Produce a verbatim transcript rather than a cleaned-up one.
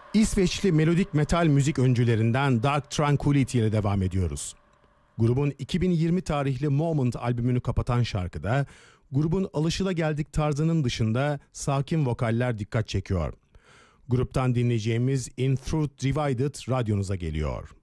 İsveçli melodik metal müzik öncülerinden Dark Tranquillity ile devam ediyoruz. Grubun iki bin yirmi tarihli Moment albümünü kapatan şarkıda grubun alışılageldik tarzının dışında sakin vokaller dikkat çekiyor. Gruptan dinleyeceğimiz In Truth Divided radyonuza geliyor.